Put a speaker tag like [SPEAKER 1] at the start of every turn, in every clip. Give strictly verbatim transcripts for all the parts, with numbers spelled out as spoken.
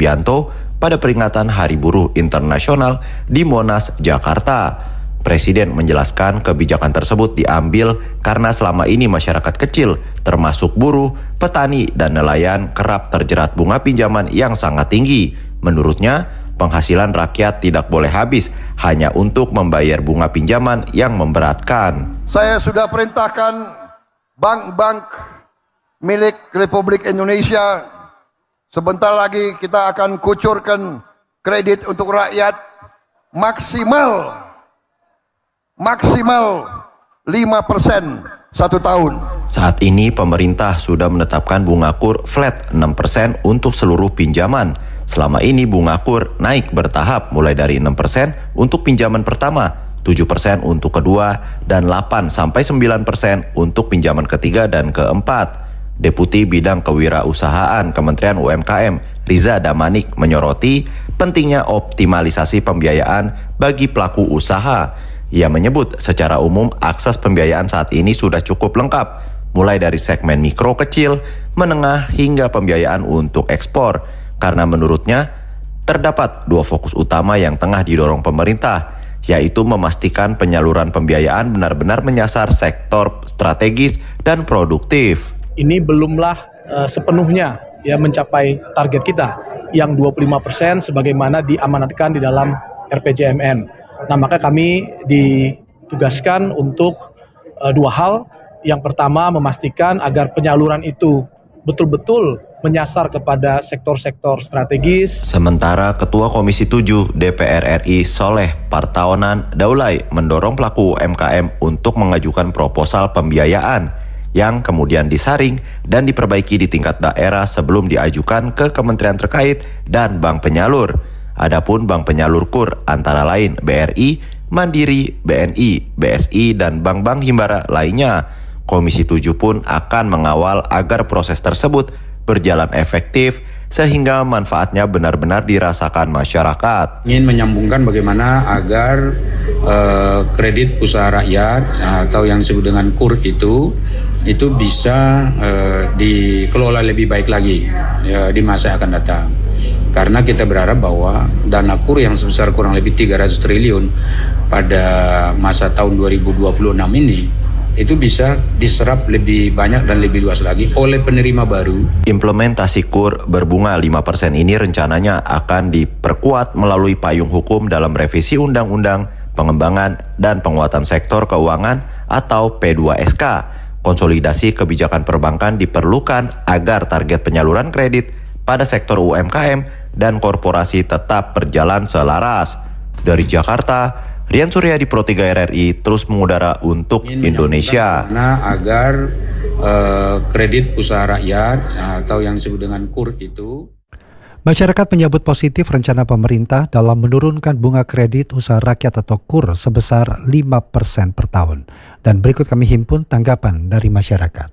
[SPEAKER 1] Subianto pada peringatan Hari Buruh Internasional di Monas, Jakarta. Presiden menjelaskan kebijakan tersebut diambil karena selama ini masyarakat kecil, termasuk buruh, petani, dan nelayan kerap terjerat bunga pinjaman yang sangat tinggi. Menurutnya, penghasilan rakyat tidak boleh habis hanya untuk membayar bunga pinjaman yang memberatkan.
[SPEAKER 2] Saya sudah perintahkan bank-bank milik Republik Indonesia, sebentar lagi kita akan kucurkan kredit untuk rakyat maksimal maksimal lima persen satu tahun.
[SPEAKER 1] Saat ini pemerintah sudah menetapkan bunga kur flat enam persen untuk seluruh pinjaman. Selama ini bunga kur naik bertahap mulai dari enam persen untuk pinjaman pertama, tujuh persen untuk kedua, dan delapan sampai sembilan persen untuk pinjaman ketiga dan keempat. Deputi Bidang Kewirausahaan Kementerian U M K M Riza Damanik menyoroti pentingnya optimalisasi pembiayaan bagi pelaku usaha. Ia menyebut secara umum akses pembiayaan saat ini sudah cukup lengkap, mulai dari segmen mikro kecil, menengah, hingga pembiayaan untuk ekspor. Karena menurutnya terdapat dua fokus utama yang tengah didorong pemerintah, yaitu memastikan penyaluran pembiayaan benar-benar menyasar sektor strategis dan produktif.
[SPEAKER 3] Ini belumlah uh, sepenuhnya ya mencapai target kita yang dua puluh lima persen sebagaimana diamanatkan di dalam R P J M N. Nah, maka kami ditugaskan untuk uh, dua hal. Yang pertama, memastikan agar penyaluran itu betul-betul menyasar kepada sektor-sektor strategis.
[SPEAKER 1] Sementara Ketua Komisi tujuh D P R R I Soleh Partaonan Daulay mendorong pelaku U M K M untuk mengajukan proposal pembiayaan yang kemudian disaring dan diperbaiki di tingkat daerah sebelum diajukan ke kementerian terkait dan bank penyalur. Adapun bank penyalur kur antara lain B R I, Mandiri, B N I, B S I, dan bank-bank himbara lainnya. Komisi tujuh pun akan mengawal agar proses tersebut berjalan efektif sehingga manfaatnya benar-benar dirasakan masyarakat.
[SPEAKER 4] Ingin menyambungkan bagaimana agar uh, kredit usaha rakyat atau yang disebut dengan kur itu itu bisa uh, dikelola lebih baik lagi ya, di masa yang akan datang. Karena kita berharap bahwa dana kur yang sebesar kurang lebih tiga ratus triliun pada masa tahun dua ribu dua puluh enam ini itu bisa diserap lebih banyak dan lebih luas lagi oleh penerima baru.
[SPEAKER 1] Implementasi kur berbunga lima persen ini rencananya akan diperkuat melalui payung hukum dalam revisi Undang-Undang Pengembangan dan Penguatan Sektor Keuangan atau P dua S K. Konsolidasi kebijakan perbankan diperlukan agar target penyaluran kredit pada sektor U M K M dan korporasi tetap berjalan selaras. Dari Jakarta, Rian Suryadi Pro tiga R R I terus mengudara untuk Indonesia.
[SPEAKER 4] Karena agar uh, kredit usaha rakyat atau yang disebut dengan kur itu.
[SPEAKER 5] Masyarakat menyambut positif rencana pemerintah dalam menurunkan bunga kredit usaha rakyat atau kur sebesar lima persen per tahun. Dan berikut kami himpun tanggapan dari masyarakat.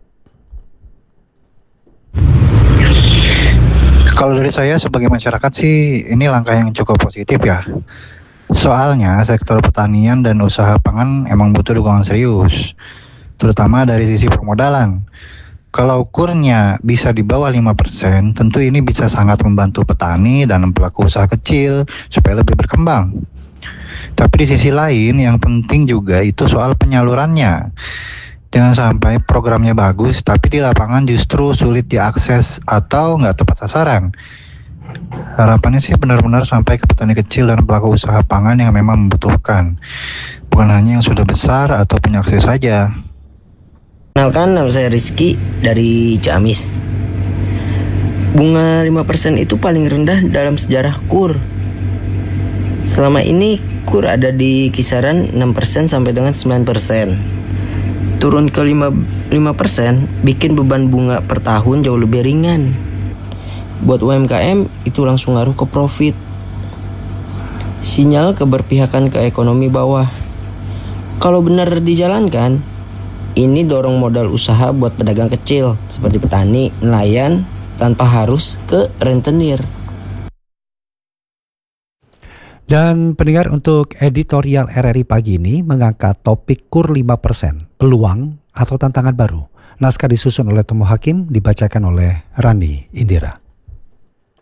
[SPEAKER 6] Kalau dari saya sebagai masyarakat sih ini langkah yang cukup positif ya. Soalnya sektor pertanian dan usaha pangan emang butuh dukungan serius, terutama dari sisi permodalan. Kalau kurnya bisa di bawah lima persen, tentu ini bisa sangat membantu petani dan pelaku usaha kecil supaya lebih berkembang. Tapi di sisi lain yang penting juga itu soal penyalurannya. Jangan sampai programnya bagus tapi di lapangan justru sulit diakses atau nggak tepat sasaran. Harapannya sih benar-benar sampai ke petani kecil dan pelaku usaha pangan yang memang membutuhkan, bukan hanya yang sudah besar atau punya akses saja.
[SPEAKER 7] Kenalkan, nama saya Rizky dari Ciamis. Bunga lima persen itu paling rendah dalam sejarah kur. Selama ini kur ada di kisaran enam persen sampai dengan sembilan persen. Turun ke lima persen bikin beban bunga per tahun jauh lebih ringan. Buat U M K M itu langsung ngaruh ke profit. Sinyal keberpihakan ke ekonomi bawah. Kalau benar dijalankan, ini dorong modal usaha buat pedagang kecil seperti petani, nelayan tanpa harus ke rentenir.
[SPEAKER 5] Dan pendengar, untuk editorial R R I pagi ini mengangkat topik kur lima persen, peluang atau tantangan baru. Naskah disusun oleh Tomo Hakim, dibacakan oleh Rani Indira.